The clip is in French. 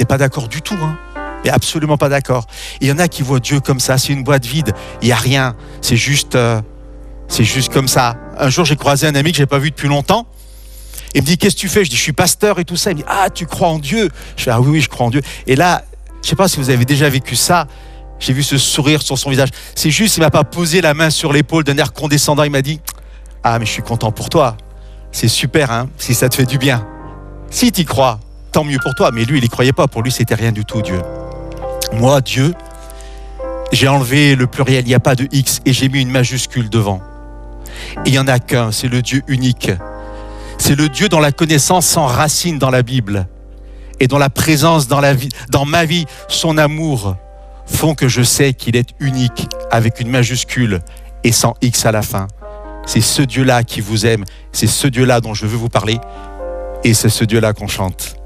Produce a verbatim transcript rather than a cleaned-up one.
n'étaient pas d'accord du tout, hein. Mais absolument pas d'accord. Et il y en a qui voient Dieu comme ça, c'est une boîte vide, il n'y a rien, c'est juste, euh, c'est juste comme ça. Un jour, j'ai croisé un ami que je n'avais pas vu depuis longtemps. Il me dit, qu'est-ce que tu fais? Je dis, je suis pasteur et tout ça. Il me dit, ah, tu crois en Dieu? Je fais, ah oui, oui, je crois en Dieu. Et là, je ne sais pas si vous avez déjà vécu ça, j'ai vu ce sourire sur son visage. C'est juste, il ne m'a pas posé la main sur l'épaule d'un air condescendant. Il m'a dit, ah, mais je suis content pour toi. C'est super, hein, si ça te fait du bien. Si tu y crois, tant mieux pour toi. Mais lui, il n'y croyait pas. Pour lui, c'était rien du tout, Dieu. Moi, Dieu, j'ai enlevé le pluriel, il n'y a pas de X, et j'ai mis une majuscule devant. Et il n'y en a qu'un, c'est le Dieu unique. C'est le Dieu dont la connaissance s'enracine dans la Bible et dont la présence dans, la vie, dans ma vie, son amour, font que je sais qu'il est unique avec une majuscule et sans X à la fin. C'est ce Dieu-là qui vous aime, c'est ce Dieu-là dont je veux vous parler et c'est ce Dieu-là qu'on chante.